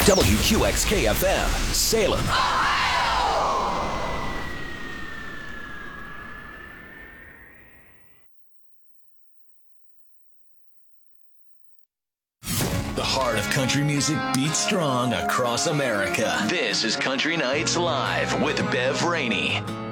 WQXK-FM, Salem. The heart of country music beats strong across America. This is Country Nights Live with Bev Rainey.